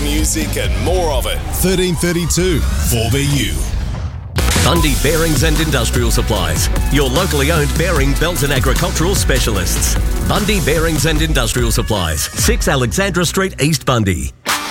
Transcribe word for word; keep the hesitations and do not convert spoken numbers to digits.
music and more of it. thirteen thirty-two four B U. Bundy Bearings and Industrial Supplies, your locally owned bearing, belt and agricultural specialists. Bundy Bearings and Industrial Supplies, six Alexandra Street, East Bundy.